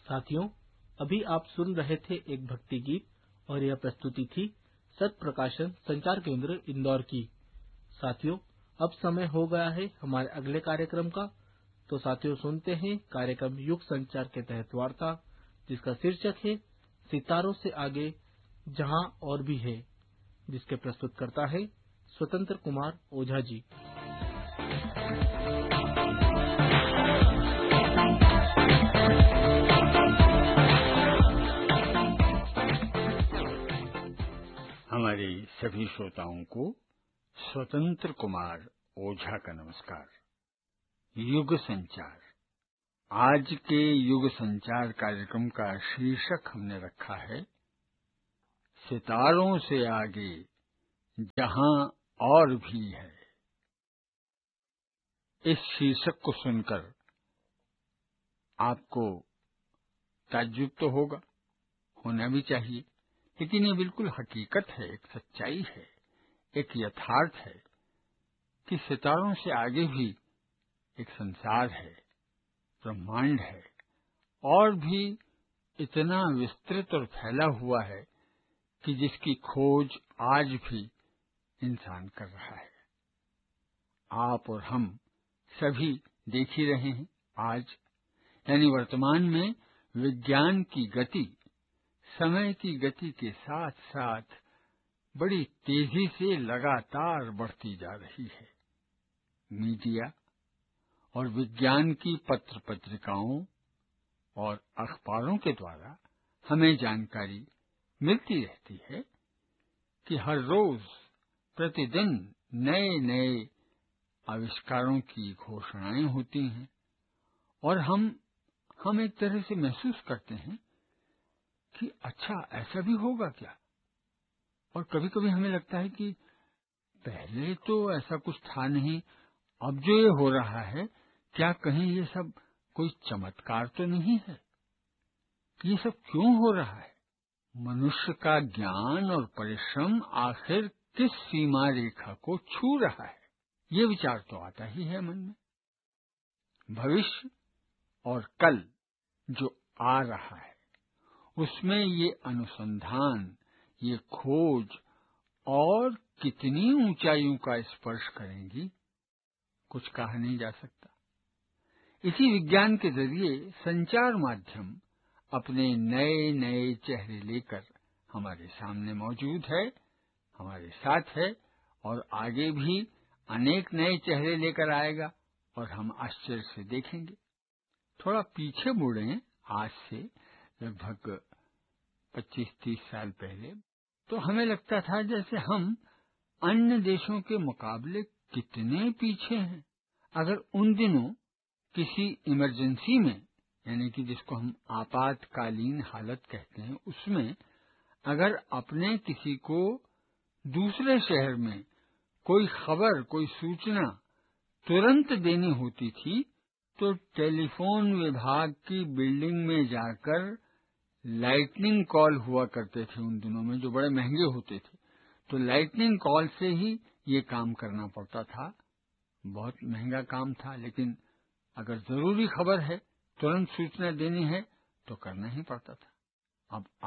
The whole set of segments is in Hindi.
साथियों, अभी आप सुन रहे थे एक भक्ति गीत और यह प्रस्तुति थी सत प्रकाशन संचार केंद्र इंदौर की। साथियों, अब समय हो गया है हमारे अगले कार्यक्रम का। तो साथियों, सुनते हैं कार्यक्रम युग संचार के तहत वार्ता, जिसका शीर्षक है सितारों से आगे जहां और भी है, जिसके प्रस्तुतकर्ता है स्वतंत्र कुमार ओझा जी। हमारे सभी श्रोताओं को स्वतंत्र कुमार ओझा का नमस्कार। युग संचार, आज के युग संचार कार्यक्रम का शीर्षक हमने रखा है सितारों से आगे जहां और भी है। इस शीर्षक को सुनकर आपको ताज्जुब तो होना भी चाहिए, लेकिन ये बिल्कुल हकीकत है, एक सच्चाई है, एक यथार्थ है कि सितारों से आगे भी एक संसार है, ब्रह्मांड है, और भी इतना विस्तृत और फैला हुआ है कि जिसकी खोज आज भी इंसान कर रहा है। आप और हम सभी देख ही रहे हैं, आज यानी वर्तमान में विज्ञान की गति समय की गति के साथ साथ बड़ी तेजी से लगातार बढ़ती जा रही है। मीडिया और विज्ञान की पत्र पत्रिकाओं और अखबारों के द्वारा हमें जानकारी मिलती रहती है कि हर रोज प्रतिदिन नए नए आविष्कारों की घोषणाएं होती हैं, और हम एक तरह से महसूस करते हैं कि अच्छा, ऐसा भी होगा क्या। और कभी कभी हमें लगता है कि पहले तो ऐसा कुछ था नहीं, अब जो ये हो रहा है, क्या कहीं ये सब कोई चमत्कार तो नहीं है? ये सब क्यों हो रहा है? मनुष्य का ज्ञान और परिश्रम आखिर किस सीमा रेखा को छू रहा है? ये विचार तो आता ही है मन में। भविष्य और कल जो आ रहा है, उसमें ये अनुसंधान, ये खोज और कितनी ऊंचाइयों का स्पर्श करेंगी, कुछ कहा नहीं जा सकता। इसी विज्ञान के जरिए संचार माध्यम अपने नए नए चेहरे लेकर हमारे सामने मौजूद है, हमारे साथ है, और आगे भी अनेक नए चेहरे लेकर आएगा और हम आश्चर्य से देखेंगे। थोड़ा पीछे मुड़ें, आज से लगभग 25-30 साल पहले, तो हमें लगता था जैसे हम अन्य देशों के मुकाबले कितने पीछे हैं। अगर उन दिनों किसी इमरजेंसी में, यानी कि जिसको हम आपातकालीन हालत कहते हैं, उसमें अगर अपने किसी को दूसरे शहर में कोई खबर, कोई सूचना तुरंत देनी होती थी, तो टेलीफोन विभाग की बिल्डिंग में जाकर लाइटनिंग कॉल हुआ करते थे उन दिनों में, जो बड़े महंगे होते थे। तो लाइटनिंग कॉल से ही ये काम करना पड़ता था। बहुत महंगा काम था, लेकिन अगर जरूरी खबर है, तुरंत सूचना देनी है, तो करना ही पड़ता था। अब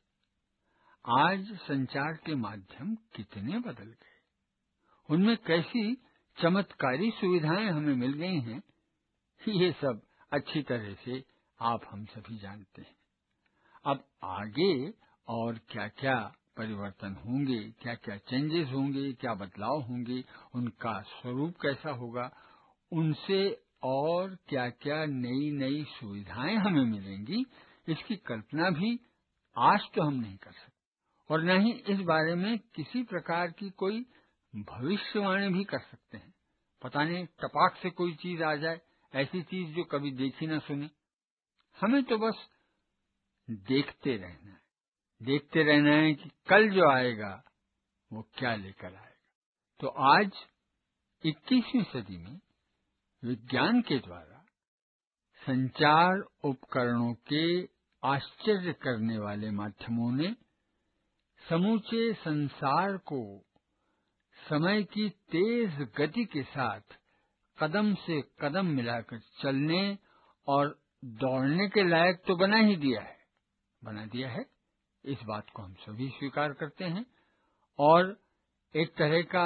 आज संचार के माध्यम कितने बदल गए, उनमें कैसी चमत्कारी सुविधाएं हमें मिल गई हैं, ये सब अच्छी तरह से आप हम सभी जानते हैं। अब आगे और क्या क्या परिवर्तन होंगे, क्या क्या चेंजेस होंगे, क्या बदलाव होंगे, उनका स्वरूप कैसा होगा, उनसे और क्या क्या नई नई सुविधाएं हमें मिलेंगी, इसकी कल्पना भी आज तो हम नहीं कर सकते, और न ही इस बारे में किसी प्रकार की कोई भविष्यवाणी भी कर सकते हैं। पता नहीं टपाक से कोई चीज आ जाए, ऐसी चीज जो कभी देखी न सुनी। हमें तो बस देखते रहना है कि कल जो आएगा वो क्या लेकर आएगा। तो आज 21वीं सदी में विज्ञान के द्वारा संचार उपकरणों के आश्चर्य करने वाले माध्यमों ने समूचे संसार को समय की तेज गति के साथ कदम से कदम मिलाकर चलने और दौड़ने के लायक तो बना दिया है, इस बात को हम सभी स्वीकार करते हैं और एक तरह का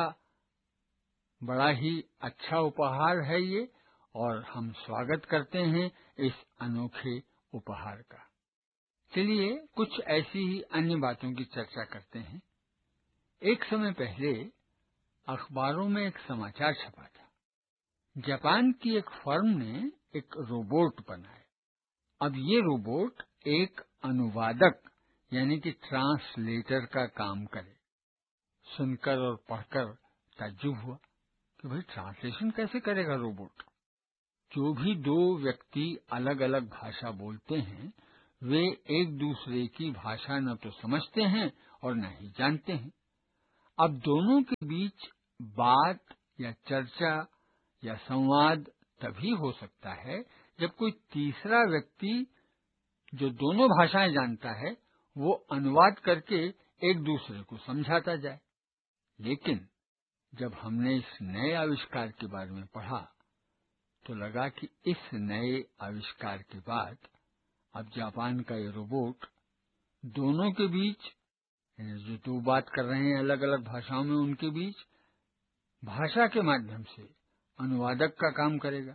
बड़ा ही अच्छा उपहार है ये, और हम स्वागत करते हैं इस अनोखे उपहार का। चलिए कुछ ऐसी ही अन्य बातों की चर्चा करते हैं। एक समय पहले अखबारों में एक समाचार छपा था। जापान की एक फर्म ने एक रोबोट बनाया। अब ये रोबोट एक अनुवादक यानी कि ट्रांसलेटर का काम करे। सुनकर और पढ़कर ताज्जुब हुआ कि भाई ट्रांसलेशन कैसे करेगा रोबोट। जो भी दो व्यक्ति अलग अलग भाषा बोलते हैं वे एक दूसरे की भाषा न तो समझते हैं और न ही जानते हैं। अब दोनों के बीच बात या चर्चा या संवाद तभी हो सकता है जब कोई तीसरा व्यक्ति जो दोनों भाषाएं जानता है वो अनुवाद करके एक दूसरे को समझाता जाए। लेकिन जब हमने इस नए आविष्कार के बारे में पढ़ा तो लगा कि इस नए आविष्कार के बाद अब जापान का ये रोबोट दोनों के बीच, जो दो बात कर रहे हैं अलग अलग भाषाओं में, उनके बीच भाषा के माध्यम से अनुवादक का काम करेगा।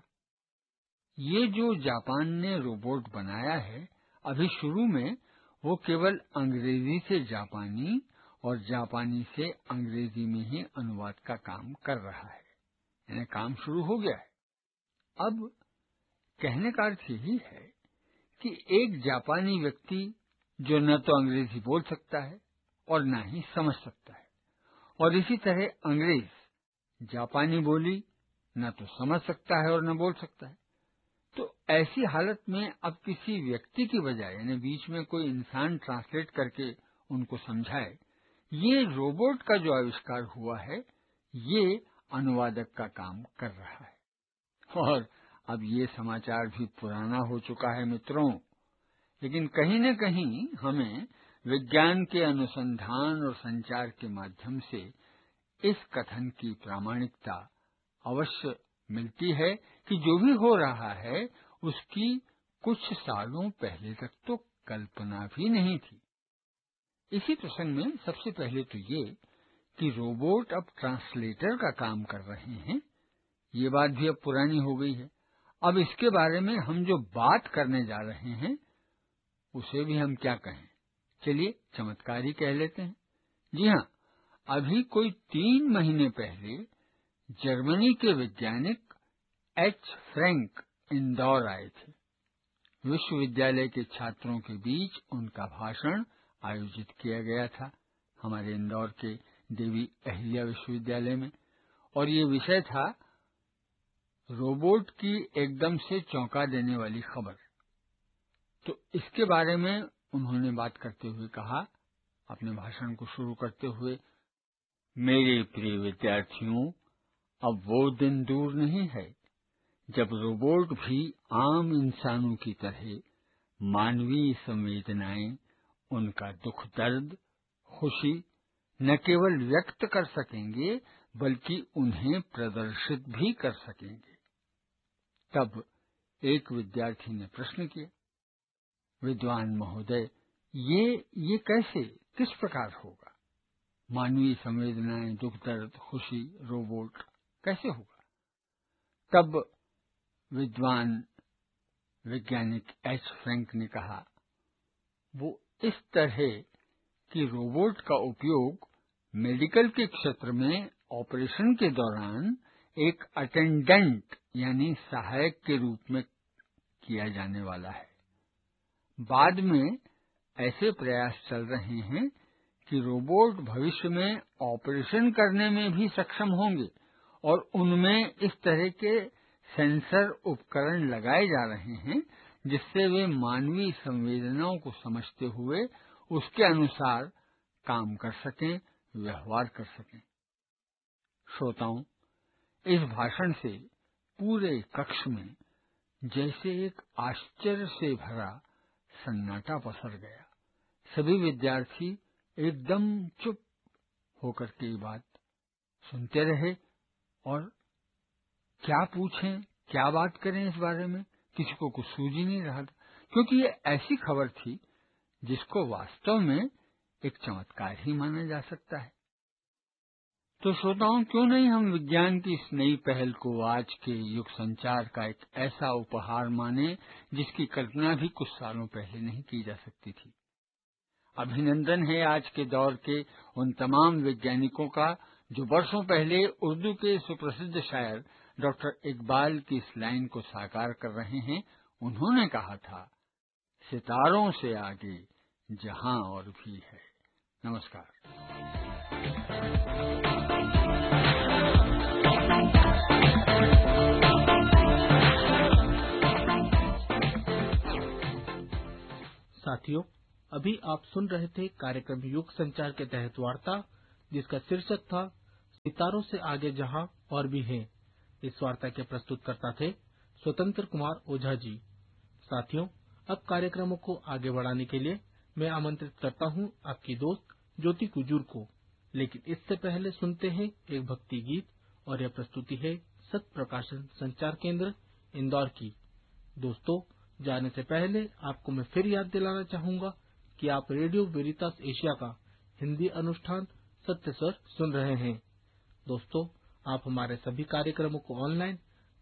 ये जो जापान ने रोबोट बनाया है, अभी शुरू में वो केवल अंग्रेजी से जापानी और जापानी से अंग्रेजी में ही अनुवाद का काम कर रहा है, यानी काम शुरू हो गया है। अब कहने का अर्थ यही है कि एक जापानी व्यक्ति जो न तो अंग्रेजी बोल सकता है और न ही समझ सकता है, और इसी तरह अंग्रेज जापानी बोली न तो समझ सकता है और न बोल सकता है, तो ऐसी हालत में अब किसी व्यक्ति की बजाय यानी बीच में कोई इंसान ट्रांसलेट करके उनको समझाए, ये रोबोट का जो आविष्कार हुआ है ये अनुवादक का काम कर रहा है। और अब ये समाचार भी पुराना हो चुका है मित्रों, लेकिन कहीं न कहीं हमें विज्ञान के अनुसंधान और संचार के माध्यम से इस कथन की प्रामाणिकता अवश्य मिलती है कि जो भी हो रहा है उसकी कुछ सालों पहले तक तो कल्पना भी नहीं थी। इसी प्रसंग में सबसे पहले तो ये कि रोबोट अब ट्रांसलेटर का काम कर रहे हैं, ये बात भी अब पुरानी हो गई है। अब इसके बारे में हम जो बात करने जा रहे हैं उसे भी हम क्या कहें, चलिए चमत्कार ही कह लेते हैं। जी हाँ, अभी कोई 3 महीने पहले जर्मनी के वैज्ञानिक एच फ्रैंक इंदौर आए थे। विश्वविद्यालय के छात्रों के बीच उनका भाषण आयोजित किया गया था हमारे इंदौर के देवी अहिल्या विश्वविद्यालय में, और ये विषय था रोबोट की एकदम से चौंका देने वाली खबर। तो इसके बारे में उन्होंने बात करते हुए कहा, अपने भाषण को शुरू करते हुए, मेरे प्रिय विद्यार्थियों, अब वो दिन दूर नहीं है जब रोबोट भी आम इंसानों की तरह मानवीय संवेदनाएं, उनका दुख दर्द, खुशी न केवल व्यक्त कर सकेंगे बल्कि उन्हें प्रदर्शित भी कर सकेंगे। तब एक विद्यार्थी ने प्रश्न किया, विद्वान महोदय, ये कैसे, किस प्रकार होगा? मानवीय संवेदनाएं, दुख दर्द, खुशी, रोबोट कैसे होगा? तब विद्वान वैज्ञानिक एच फ्रैंक ने कहा, वो इस तरह कि रोबोट का उपयोग मेडिकल के क्षेत्र में ऑपरेशन के दौरान एक अटेंडेंट यानी सहायक के रूप में किया जाने वाला है। बाद में ऐसे प्रयास चल रहे हैं कि रोबोट भविष्य में ऑपरेशन करने में भी सक्षम होंगे और उनमें इस तरह के सेंसर उपकरण लगाए जा रहे हैं जिससे वे मानवीय संवेदनाओं को समझते हुए उसके अनुसार काम कर सकें, व्यवहार कर सकें। श्रोताओं, इस भाषण से पूरे कक्ष में जैसे एक आश्चर्य से भरा सन्नाटा पसर गया। सभी विद्यार्थी एकदम चुप होकर के ये बात सुनते रहे और क्या पूछें, क्या बात करें इस बारे में, किसी को कुछ सूझ ही नहीं रहा था, क्योंकि ये ऐसी खबर थी जिसको वास्तव में एक चमत्कार ही माना जा सकता है। तो श्रोताओं, क्यों नहीं हम विज्ञान की इस नई पहल को आज के युग संचार का एक ऐसा उपहार माने जिसकी कल्पना भी कुछ सालों पहले नहीं की जा सकती थी। अभिनंदन है आज के दौर के उन तमाम वैज्ञानिकों का जो वर्षों पहले उर्दू के सुप्रसिद्ध शायर डॉक्टर इकबाल की इस लाइन को साकार कर रहे हैं। उन्होंने कहा था, सितारों से आगे जहां और भी है। नमस्कार। साथियों, अभी आप सुन रहे थे कार्यक्रम युग संचार के तहत वार्ता, जिसका शीर्षक था सितारों से आगे जहां और भी है। इस वार्ता के प्रस्तुतकर्ता थे स्वतंत्र कुमार ओझा जी। साथियों, अब कार्यक्रमों को आगे बढ़ाने के लिए मैं आमंत्रित करता हूं आपकी दोस्त ज्योति कुजूर को। लेकिन इससे पहले सुनते हैं एक भक्ति गीत, और यह प्रस्तुति है सत्य प्रकाशन संचार केंद्र इंदौर की। दोस्तों, जाने से पहले आपको मैं फिर याद दिलाना चाहूंगा कि आप रेडियो वेरितास एशिया का हिंदी अनुष्ठान सत्य स्वर सुन रहे हैं। दोस्तों, आप हमारे सभी कार्यक्रमों को ऑनलाइन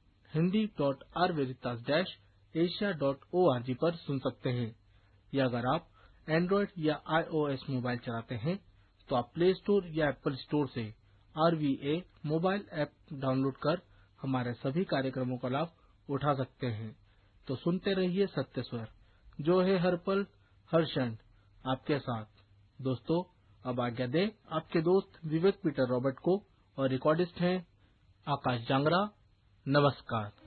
hindi.rveritas-asia.org पर सुन सकते हैं, या अगर आप एंड्रॉयड या iOS मोबाइल चलाते हैं तो आप प्ले स्टोर या एप्पल स्टोर से RVA मोबाइल ऐप डाउनलोड कर हमारे सभी कार्यक्रमों का लाभ उठा सकते हैं। तो सुनते रहिए सत्य स्वर, जो है हर पल हर क्षण आपके साथ। दोस्तों, अब आज्ञा दें आपके दोस्त विवेक पीटर रॉबर्ट को, और रिकॉर्डिस्ट हैं आकाश जांगरा। नमस्कार।